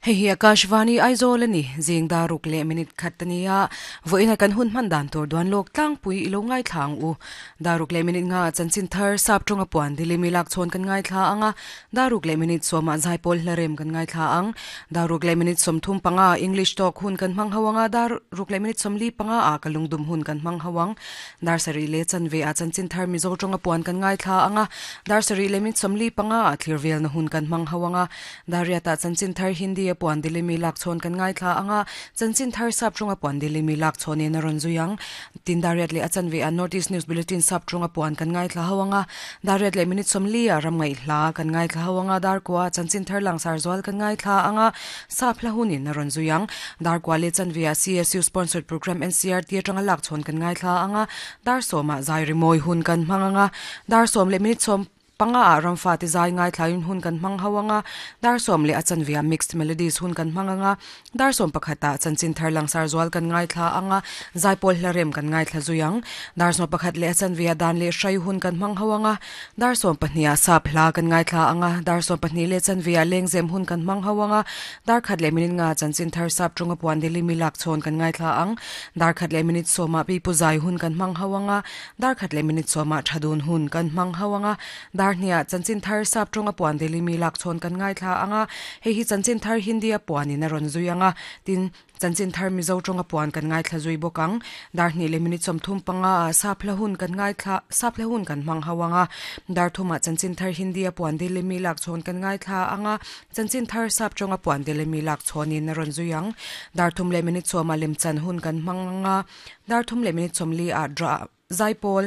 Hei Akashvani Aizolani Zing Daruk le minute khatania voina kan hun mandan tor duan lok tlang pui ilo ngai thang u Daruk le minute nga chanchin thar sap tonga puan dili milak chon kan ngai thla anga Daruk le minute soma zaipol hlarem kan ngai thla ang Daruk le minute som thum panga English talk hun kan mang hawanga Daruk le minute som li panga a kalungdum hun kan mang hawang Dar sari le chanve a chanchin thar mizo tonga puan kan ngai thla anga Dar sari le minute som li panga a clearvel na hun kan mang hawanga Dariata chanchin thar Hindi puan dili mi lak chon kan ngai thla anga chanchin thar sap chunga puan dili mi lak chone na ronzuyang tindariat le achanve a notice news bulletin sap chunga puan kan ngai thla hawanga dariat le minute somli a ram ngai hla kan ngai thla hawanga dar kwa chanchin thar langsar zwal kan ngai thla anga sap hla hunin na ronzuyang dar kwa le chanve a CSU sponsored program NCRT atanga lak chon kan ngai thla anga dar soma zai rimoi hun kan manganga dar som le minute som panga aram fati zai ngai thlain hun kan mang hawanga dar som le achan via mixed melodies hun kan manganga dar som pakhata chanchin thar langsar zwal kan ngai thla anga zaipol hlarem kan ngai thla zuyang dar som pakhat le achan via dan le shai hun kan mang hawanga dar som pahnia sap hla kan ngai thla anga dar som pahni le chan via lengzem hun kan mang hawanga dar khat le minin nga chanchin thar sap tunga puan dili milak chon kan ngai thla ang dar khat le minit soma pi puzai hun kan mang hawanga dar khat le minit soma thadun hun kan mang hawanga nia chanchin thar sap tonga puan deli mi lak chon kan ngai thla anga hi chanchin thar hindia puani na ron zuyanga tin chanchin thar mizo tonga puan kan ngai thla zui bokang dar ni le minute som thum panga sapla hun kan ngai thla sapla hun kan mang hawanga dar thuma chanchin thar hindia puan deli mi lak chon kan ngai thla anga chanchin thar sap tonga puan deli mi lak choni na ron zuyang dar thum le minute soma lim chan hun kan manga dar thum le minute som li a dra zaipol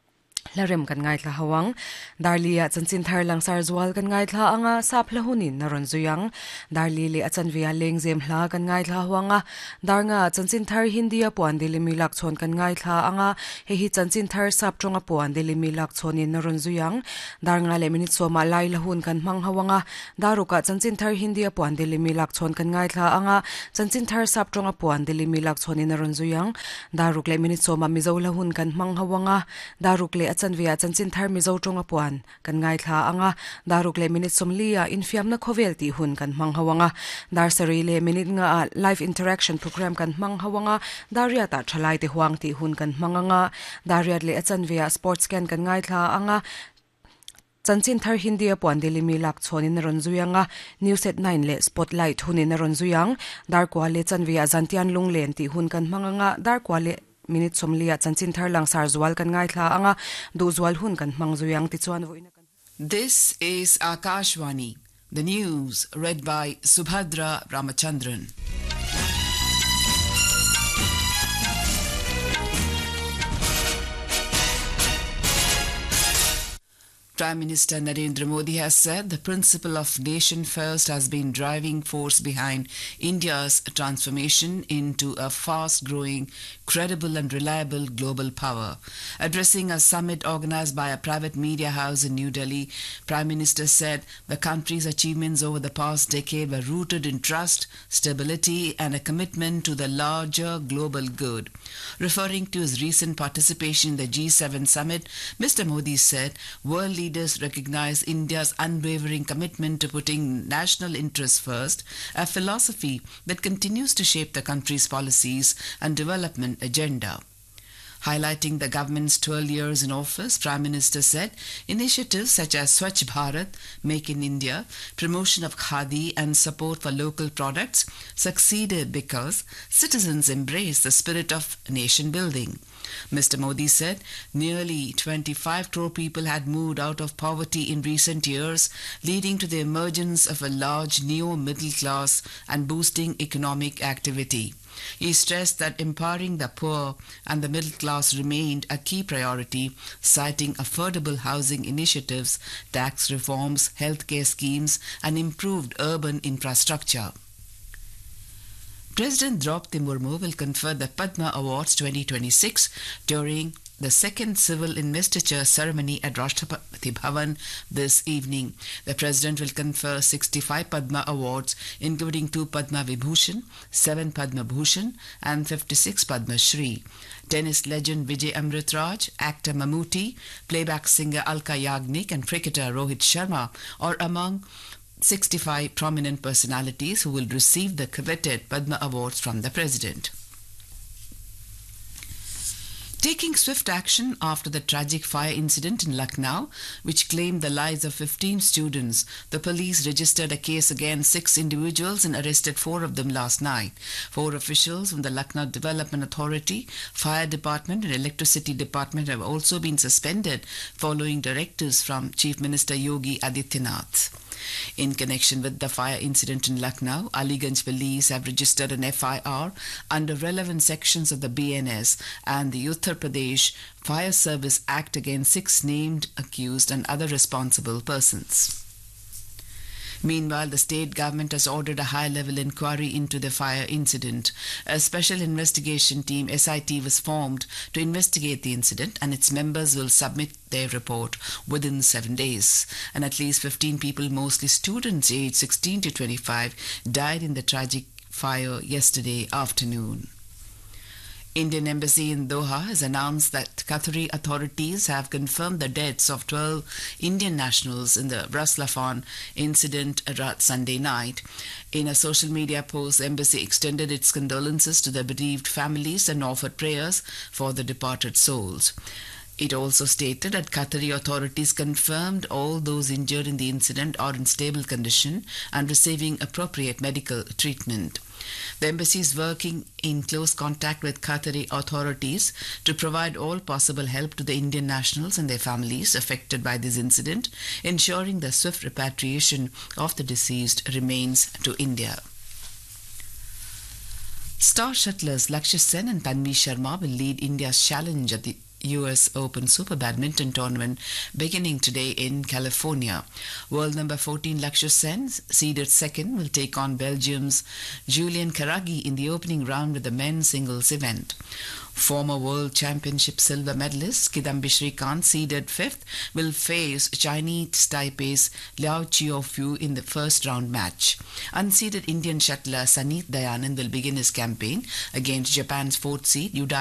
larem kan ngai thla hawang darlia chanchin thar langsar zwal kan ngai thla anga sapla hunin na ronzuyang darli le achan via lengzem hla kan ngai thla hawanga darnga chanchin thar hindia puan dili mi lak chon kan ngai thla anga hi chanchin thar sap tonga puan dili mi lak chonin na ronzuyang darnga le minute soma lai la hun kan mang hawanga daruka chanchin thar hindia puan dili mi lak chon kan ngai thla anga chanchin thar sap tonga puan dili mi lak chonin na ronzuyang daruk le minute soma mizo la hun kan mang hawanga daruk le achan via chanchin thar mizo tonga puan kan ngai thla anga daruk le minute somlia infiam na khovel ti hun kan mang hawanga dar sari le minute nga live interaction program kan mang hawanga daria ta thalai te huang ti hun kan manganga dariat le achan via sports scan kan ngai thla anga chanchin thar hindia puan dili mi lak chonin ronzuyanga news at 9 le spotlight hunin ronzuyang dar kwa le chan via zantian lunglen ti hun kan manganga dar kwa le minute somlia chanchin thar langsar zwal kan ngai thla anga du zwal hun kan mangzuyang ti chuan voina kan This is Akashvani, the news read by Subhadra Ramachandran. Prime Minister Narendra Modi has said the principle of nation first has been driving force behind India's transformation into a fast-growing, credible and reliable global power. Addressing a summit organized by a private media house in New Delhi, Prime Minister said the country's achievements over the past decade were rooted in trust, stability and a commitment to the larger global good. Referring to his recent participation in the G7 summit, Mr. Modi said world leaders recognize India's unwavering commitment to putting national interests first, a philosophy that continues to shape the country's policies and development agenda. Highlighting the government's 12 years in office, Prime Minister said initiatives such as Swachh Bharat, Make in India, promotion of khadi and support for local products succeeded because citizens embraced the spirit of nation building. Mr. Modi said nearly 25 crore people had moved out of poverty in recent years, leading to the emergence of a large neo-middle class and boosting economic activity. He stressed that empowering the poor and the middle class remained a key priority, citing affordable housing initiatives, tax reforms, healthcare schemes, and improved urban infrastructure. President Draupadi Murmu will confer the Padma Awards 2026 during the second civil investiture ceremony at Rashtrapati Bhavan this evening. The President will confer 65 Padma Awards, including 2 Padma Vibhushan, 7 Padma Bhushan, and 56 Padma Shri. Tennis legend Vijay Amritraj, actor Mammootty, playback singer Alka Yagnik, and cricketer Rohit Sharma are among 65 prominent personalities who will receive the coveted Padma Awards from the President. Taking swift action after the tragic fire incident in Lucknow, which claimed the lives of 15 students, the police registered a case against 6 individuals and arrested 4 of them last night. 4 officials from the Lucknow Development Authority, Fire Department and Electricity Department have also been suspended following directives from Chief Minister Yogi Adityanath. In connection with the fire incident in Lucknow, Aliganj police have registered an FIR under relevant sections of the BNS and the Uttar Pradesh Fire Service Act against 6 named accused and other responsible persons. Meanwhile, the state government has ordered a high-level inquiry into the fire incident. A special investigation team, SIT, was formed to investigate the incident, and its members will submit their report within 7 days. And at least 15 people, mostly students aged 16 to 25, died in the tragic fire yesterday afternoon. Indian Embassy in Doha has announced that Qatari authorities have confirmed the deaths of 12 Indian nationals in the Ras Laffan incident Sunday night. In a social media post, the embassy extended its condolences to the bereaved families and offered prayers for the departed souls. It also stated that Qatari authorities confirmed all those injured in the incident are in stable condition and receiving appropriate medical treatment. The embassy is working in close contact with Qatari authorities to provide all possible help to the Indian nationals and their families affected by this incident, ensuring the swift repatriation of the deceased remains to India. Star shuttlers Lakshya Sen and Tanvi Sharma will lead India's challenge at the US Open Super Badminton Tournament beginning today in California. World number 14 Lakshya Sen, seeded second, will take on Belgium's Julian Karagi in the opening round with the men's singles event. Former World Championship silver medalist Kidambi Srikanth, seeded 5th, will face Chinese Taipei's Liao Chiaofu in the first round match. Unseeded Indian shuttler Saneet Dayanand will begin his campaign against Japan's 4th seed